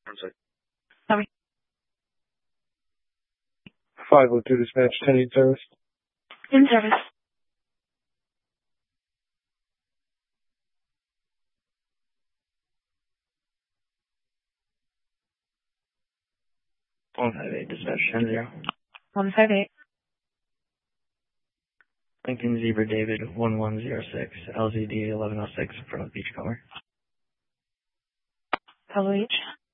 One sec. Sorry. 502 dispatch, 10 in service. In service. One 58 dispatch 10-0. 158. Lincoln Zebra David 1106 LZD 1106 from Beachcomber. Pebble Beach.